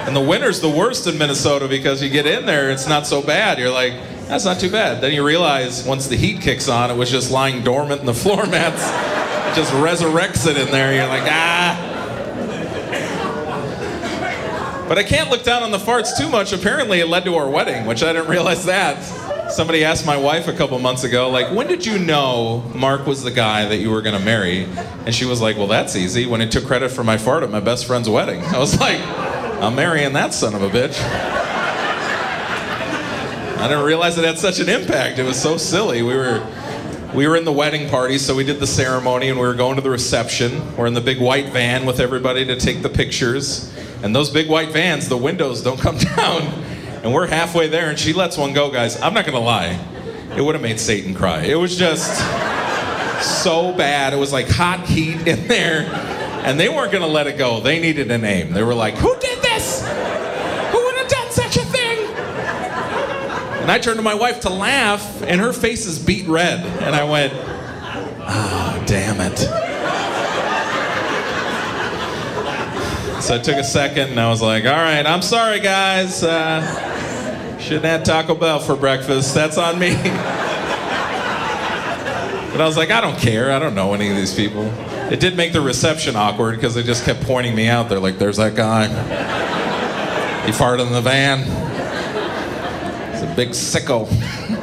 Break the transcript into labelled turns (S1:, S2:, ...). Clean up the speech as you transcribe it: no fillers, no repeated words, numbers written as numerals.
S1: And the winter's the worst in Minnesota because you get in there, it's not so bad. You're like, that's not too bad. Then you realize once the heat kicks on, it was just lying dormant in the floor mats. It just resurrects it in there. You're like, ah. But I can't look down on the farts too much. Apparently it led to our wedding, which I didn't realize that. Somebody asked my wife a couple months ago, like, when did you know Mark was the guy that you were going to marry? And she was like, well, that's easy. When he took credit for my fart at my best friend's wedding. I was like, I'm marrying that son of a bitch. I didn't realize it had such an impact. It was so silly. We were in the wedding party, so we did the ceremony, and we were going to the reception. We're in the big white van with everybody to take the pictures. And those big white vans, the windows don't come down. And we're halfway there, and she lets one go, guys. I'm not going to lie. It would have made Satan cry. It was just so bad. It was like hot heat in there. And they weren't going to let it go. They needed a name. They were like, who did this? Who would have done such a thing? And I turned to my wife to laugh, and her face is beet red. And I went, oh, damn it. So I took a second, and I was like, all right, I'm sorry, guys. Shouldn't have Taco Bell for breakfast. That's on me. But I was like, I don't care. I don't know any of these people. It did make the reception awkward because they just kept pointing me out. They're like, there's that guy. He farted in the van. He's a big sicko.